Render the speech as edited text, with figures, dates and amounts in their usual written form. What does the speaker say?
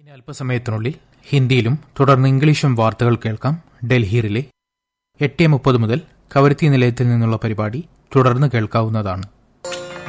ഇനി അല്പസമയത്തിനുള്ളിൽ ഹിന്ദിയിലും തുടർന്ന് ഇംഗ്ലീഷും വാർത്തകൾ കേൾക്കാം. ഡൽഹിയിലെ 8:30 മുതൽ കവരത്തി നിലയത്തിൽ നിന്നുള്ള പരിപാടി തുടർന്ന് കേൾക്കാവുന്നതാണ്.